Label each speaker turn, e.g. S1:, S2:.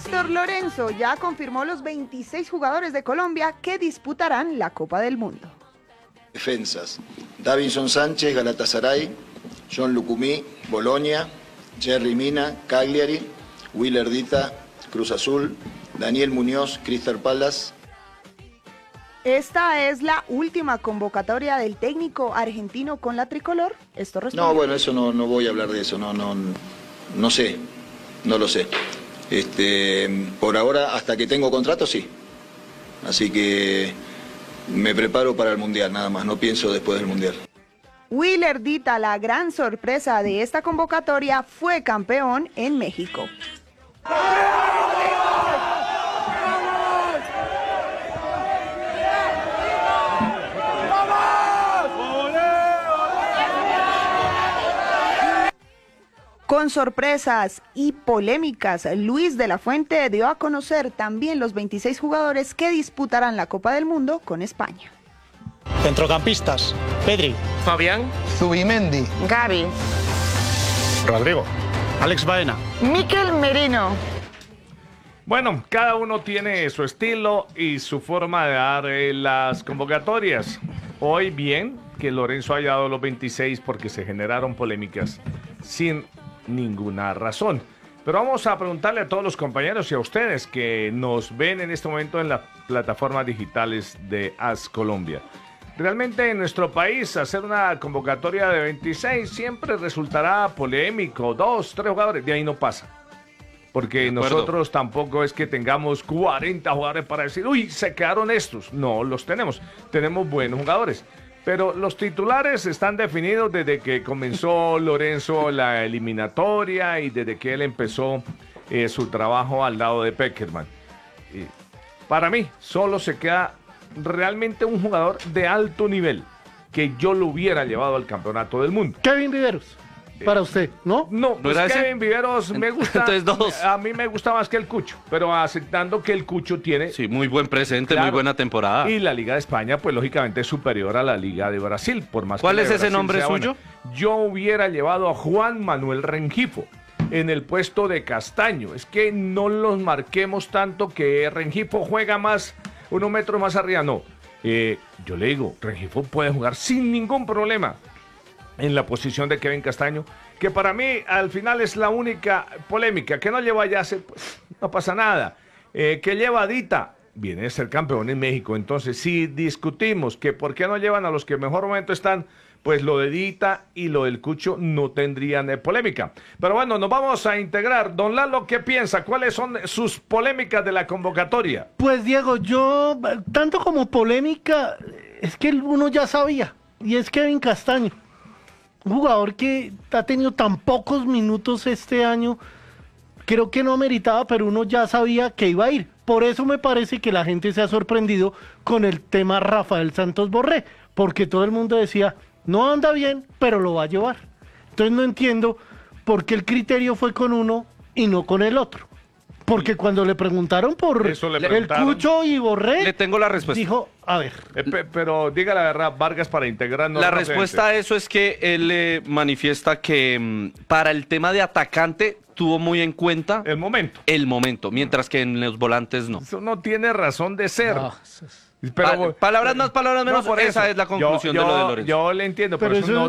S1: Héctor Lorenzo ya confirmó los 26 jugadores de Colombia que disputarán la Copa del Mundo.
S2: Defensas: Davinson Sánchez, Galatasaray; John Lucumí, Bolonia; Jerry Mina, Cagliari; Willer Dita, Cruz Azul; Daniel Muñoz, Crystal Palace.
S1: Esta es la última convocatoria del técnico argentino con la tricolor. Esto responde.
S2: No, bueno, eso no voy a hablar de eso, no sé, no lo sé. Por ahora, hasta que tengo contrato, sí. Así que me preparo para el Mundial, nada más, no pienso después del Mundial.
S1: Willer Dita, la gran sorpresa de esta convocatoria, fue campeón en México. Con sorpresas y polémicas, Luis de la Fuente dio a conocer también los 26 jugadores que disputarán la Copa del Mundo con España.
S3: Centrocampistas: Pedri,
S4: Fabián,
S5: Zubimendi,
S1: Gavi,
S3: Rodrigo, Alex Baena,
S1: Mikel Merino.
S4: Bueno, cada uno tiene su estilo y su forma de dar las convocatorias. Hoy bien que Lorenzo haya dado los 26 porque se generaron polémicas sin ninguna razón. Pero vamos a preguntarle a todos los compañeros y a ustedes que nos ven en este momento en las plataformas digitales de AS Colombia. Realmente en nuestro país hacer una convocatoria de 26 siempre resultará polémico, 2, 3 jugadores, de ahí no pasa. Porque nosotros tampoco es que tengamos 40 jugadores para decir, uy, se quedaron estos. No, los tenemos buenos jugadores. Pero los titulares están definidos desde que comenzó Lorenzo la eliminatoria y desde que él empezó su trabajo al lado de Pekerman. Para mí, solo se queda realmente un jugador de alto nivel que yo lo hubiera llevado al campeonato del mundo.
S6: Kevin Viveros, para usted, ¿no?
S4: No, pues Kevin Viveros me gusta.
S7: Entonces, dos.
S4: A mí me gusta más que el Cucho, pero aceptando que el Cucho tiene...
S7: Sí, muy buen presente,
S4: Claro.
S7: muy buena temporada.
S4: Y la Liga de España, pues lógicamente es superior a la Liga de Brasil, por más
S7: ¿Cuál
S4: que la
S7: es
S4: de
S7: ese
S4: Brasil
S7: nombre
S4: sea
S7: suyo?
S4: buena. Yo hubiera llevado a Juan Manuel Rengifo en el puesto de Castaño. Es que no los marquemos tanto que Rengifo juega más, unos metros más arriba, no. Yo le digo, Rengifo puede jugar sin ningún problema en la posición de Kevin Castaño, que para mí al final es la única polémica, que no lleva ya, pues, no pasa nada, que lleva Dita, viene a ser campeón en México. Entonces si discutimos que por qué no llevan a los que en mejor momento están, pues lo de Dita y lo del Cucho no tendrían polémica. Pero bueno, nos vamos a integrar. Don Lalo, ¿qué piensa? ¿Cuáles son sus polémicas de la convocatoria?
S6: Pues Diego, yo, tanto como polémica, es que uno ya sabía, y es Kevin Castaño. Un jugador que ha tenido tan pocos minutos este año, creo que no meritaba, pero uno ya sabía que iba a ir. Por eso me parece que la gente se ha sorprendido con el tema Rafael Santos Borré, porque todo el mundo decía, no anda bien, pero lo va a llevar. Entonces no entiendo por qué el criterio fue con uno y no con el otro. Porque cuando le preguntaron por
S4: Eso le
S6: el
S4: preguntaron.
S6: Cucho y Borré,
S7: Le tengo la respuesta.
S6: dijo, a ver,
S4: Pero diga la verdad, Vargas, para integrarnos.
S7: La
S4: rápidamente.
S7: respuesta a eso es que él manifiesta que para el tema de atacante tuvo muy en cuenta
S4: El momento.
S7: el momento, mientras que en los volantes no.
S4: Eso no tiene razón de ser.
S6: no,
S4: Pero,
S7: Palabras más, palabras menos,
S4: por
S7: esa
S4: eso.
S7: es la conclusión de lo de Lorenzo.
S4: Yo le entiendo,
S6: Pero
S4: pero eso
S6: eso
S4: no